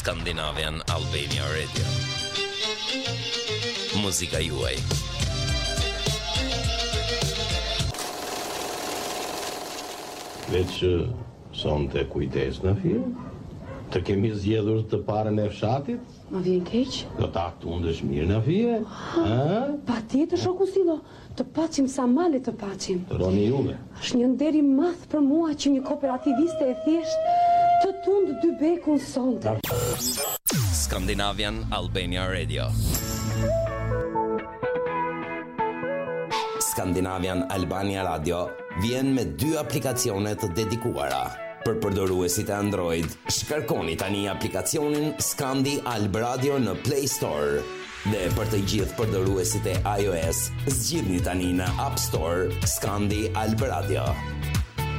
Scandinavian Albania Radio. Muzika juaj. Veç sonte kujdes në film. Të kemi zgjedhur të parën e fshatit? Ma vjen keq? Do ta tundesh mirë në fije? Patjetër shoku Sillo, të pacim sa male të pacim. Të roni jume. Është një nder i madh për mua që një kooperativiste e thjesht të tund dy bekun sonte. Scandinavian Albania Radio. Scandinavian Albania Radio vjen me 2 aplikacione të dedikuara. Për përdoruesit e Android, shkarkoni tani aplikacionin Scandi Alb Radio në Play Store. Dhe për të gjithë përdoruesit e iOS, zgjidhni tani në App Store Scandi Alb Radio.